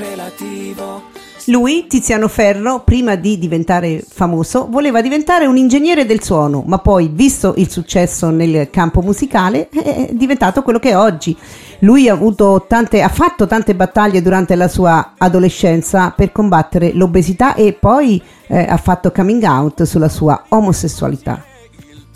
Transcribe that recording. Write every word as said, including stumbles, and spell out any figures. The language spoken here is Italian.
relativo. Lui, Tiziano Ferro, prima di diventare famoso, voleva diventare un ingegnere del suono, ma poi, visto il successo nel campo musicale, è diventato quello che è oggi. Lui ha avuto tante, ha fatto tante battaglie durante la sua adolescenza per combattere l'obesità e poi eh, ha fatto coming out sulla sua omosessualità.